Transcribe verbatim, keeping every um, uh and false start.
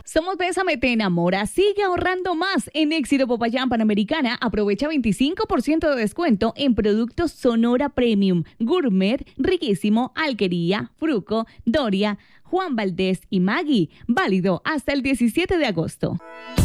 Somos Bésame te enamora. Sigue ahorrando más. En Éxito Popayán Panamericana aprovecha veinticinco por ciento de descuento en productos Sonora Premium, Gourmet, Riquísimo, Alquería, Fruco, Doria, Juan Valdés y Maggi. Válido hasta el diecisiete de agosto.